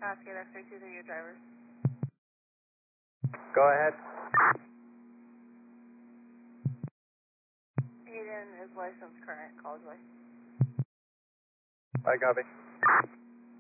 Cascade X-ray 23, your driver. Go ahead. Hayden is license current, Causeway. I copy.